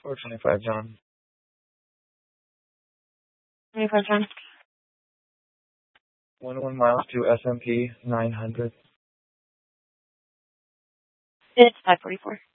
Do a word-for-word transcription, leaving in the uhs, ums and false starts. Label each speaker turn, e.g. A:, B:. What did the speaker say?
A: four twenty-five, John.
B: twenty-five, John.
A: one oh one miles to S M P nine hundred.
B: It's five forty-four.